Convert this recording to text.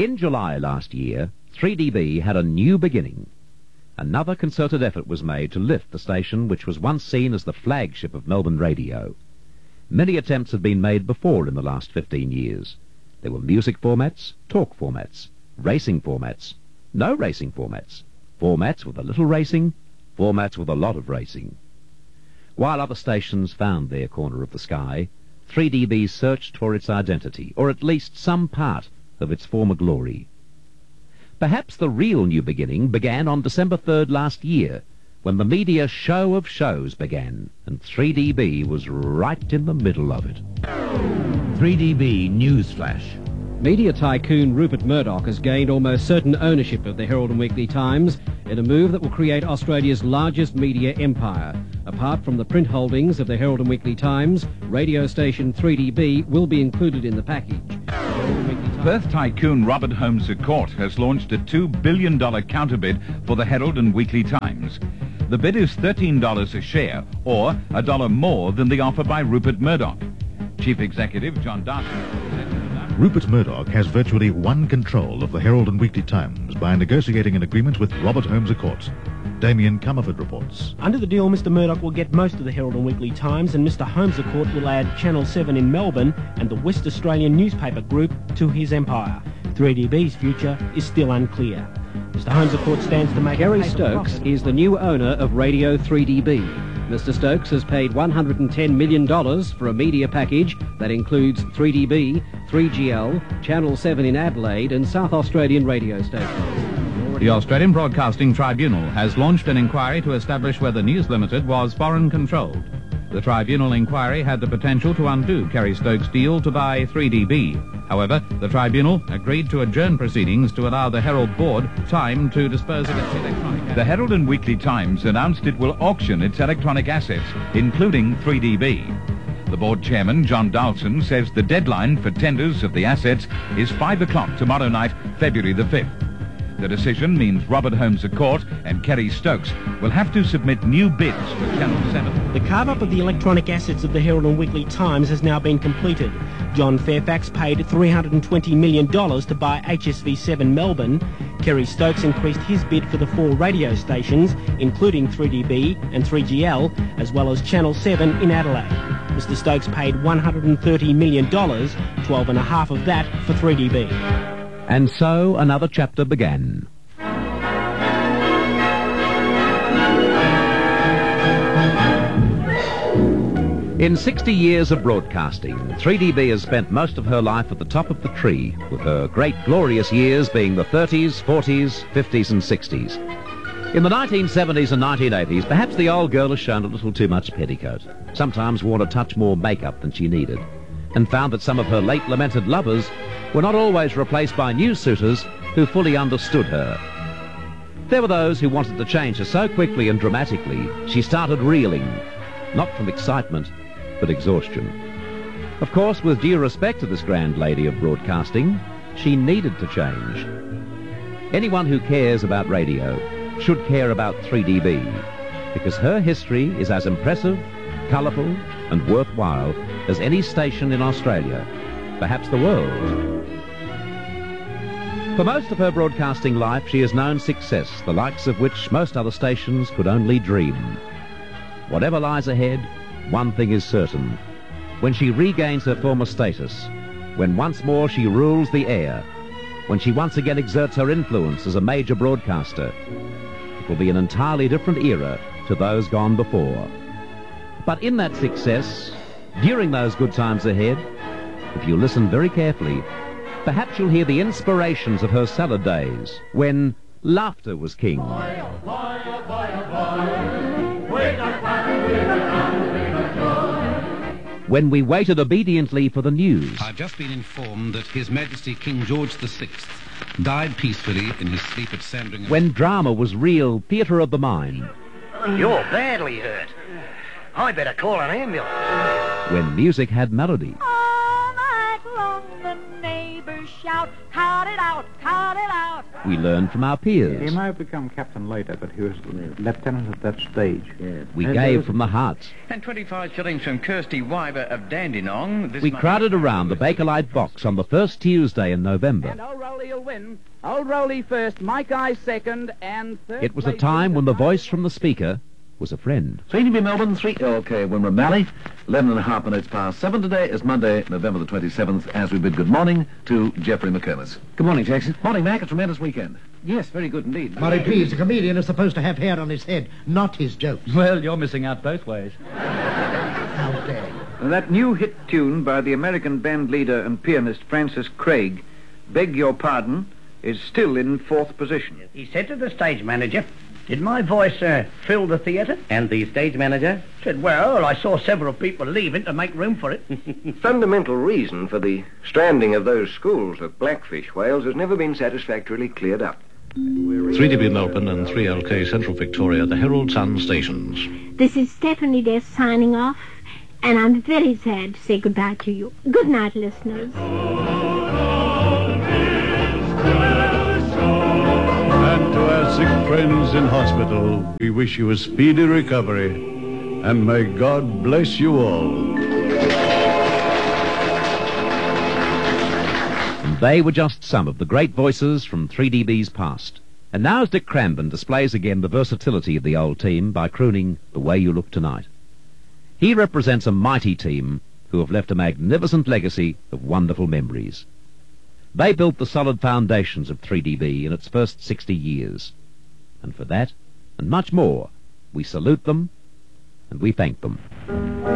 In July last year, 3DB had a new beginning. Another concerted effort was made to lift the station which was once seen as the flagship of Melbourne radio. Many attempts had been made before in the last 15 years. There were music formats, talk formats, racing formats, no racing formats, formats with a little racing, formats with a lot of racing. While other stations found their corner of the sky, 3DB searched for its identity, or at least some part of its former glory. Perhaps the real new beginning began on December 3rd last year, when the media show of shows began, and 3DB was right in the middle of it. 3DB Newsflash. Media tycoon Rupert Murdoch has gained almost certain ownership of the Herald and Weekly Times in a move that will create Australia's largest media empire. Apart from the print holdings of the Herald and Weekly Times, radio station 3DB will be included in the package. Perth tycoon Robert Holmes à Court has launched a $2 billion counterbid for the Herald and Weekly Times. The bid is $13 a share, or $1 more than the offer by Rupert Murdoch. Chief Executive John Dawson. Rupert Murdoch has virtually won control of the Herald and Weekly Times by negotiating an agreement with Robert Holmes à Court. Damien Comerford reports. Under the deal, Mr Murdoch will get most of the Herald and Weekly Times, and Mr Holmes à Court will add Channel 7 in Melbourne and the West Australian newspaper group to his empire. 3DB's future is still unclear. Mr Holmes à Court stands to make... Kerry Stokes is the new owner of Radio 3DB. Mr Stokes has paid $110 million for a media package that includes 3DB, 3GL, Channel 7 in Adelaide and South Australian radio stations. The Australian Broadcasting Tribunal has launched an inquiry to establish whether News Limited was foreign-controlled. The tribunal inquiry had the potential to undo Kerry Stokes' deal to buy 3DB. However, the tribunal agreed to adjourn proceedings to allow the Herald Board time to dispose of its electronic assets. The Herald and Weekly Times announced it will auction its electronic assets, including 3DB. The board chairman, John Dawson, says the deadline for tenders of the assets is 5 o'clock tomorrow night, February the 5th. The decision means Robert Holmes à Court and Kerry Stokes will have to submit new bids for Channel 7. The carve-up of the electronic assets of the Herald and Weekly Times has now been completed. John Fairfax paid $320 million to buy HSV7 Melbourne. Kerry Stokes increased his bid for the 4 radio stations, including 3DB and 3GL, as well as Channel 7 in Adelaide. Mr Stokes paid $130 million, 12.5 of that for 3DB. And so another chapter began. In 60 years of broadcasting, 3DB has spent most of her life at the top of the tree, with her great glorious years being the 30s, 40s, 50s and 60s. In the 1970s and 1980s, perhaps the old girl has shown a little too much petticoat, sometimes worn a touch more makeup than she needed, and found that some of her late lamented lovers were not always replaced by new suitors who fully understood her. There were those who wanted to change her so quickly and dramatically, she started reeling, not from excitement, but exhaustion. Of course, with due respect to this grand lady of broadcasting, she needed to change. Anyone who cares about radio should care about 3DB, because her history is as impressive, colourful and worthwhile as any station in Australia, perhaps the world. For most of her broadcasting life, she has known success, the likes of which most other stations could only dream. Whatever lies ahead, one thing is certain. When she regains her former status, when once more she rules the air, when she once again exerts her influence as a major broadcaster, it will be an entirely different era to those gone before. But in that success, during those good times ahead, if you listen very carefully, perhaps you'll hear the inspirations of her salad days, when laughter was king. When we waited obediently for the news. I've just been informed that His Majesty King George VI died peacefully in his sleep at Sandringham. When drama was real theatre of the mind. You're badly hurt. I better call an ambulance. When music had melody. All night long the neighbors shout, cut it out, cut it out. We learn from our peers. He may have become captain later, but he was lieutenant at that stage. We gave from the heart. And 25 shillings from Kirsty Wyber of Dandenong. We crowded around the Bakelite box on the first Tuesday in November. And Old Rowley will win. Old Rowley first, Mike Eye second, and third. It was a time when the voice from the speaker was a friend. 3DB Melbourne, 3 OK Wimmera Valley, 11.5 minutes past 7 today is Monday, November the 27th, as we bid good morning to Geoffrey McComas. Good morning, Jackson. Morning, Mac. A tremendous weekend. Yes, very good indeed. Murray, please, a comedian is supposed to have hair on his head, not his jokes. Well, you're missing out both ways. How dare you? That new hit tune by the American band leader and pianist Francis Craig, Beg Your Pardon, is still in 4th position. He said to the stage manager, "Did my voice fill the theatre?" And the stage manager said, "Well, I saw several people leaving to make room for it." Fundamental reason for the stranding of those schools of blackfish whales has never been satisfactorily cleared up. 3DB Melbourne and 3LK Central Victoria, the Herald Sun stations. This is Stephanie Des signing off, and I'm very sad to say goodbye to you. Good night, listeners. And to our sick friends in hospital, we wish you a speedy recovery, and may God bless you all. And they were just some of the great voices from 3DB's past. And now as Dick Cranbourne displays again the versatility of the old team by crooning The Way You Look Tonight. He represents a mighty team who have left a magnificent legacy of wonderful memories. They built the solid foundations of 3DB in its first 60 years. And for that, and much more, we salute them and we thank them.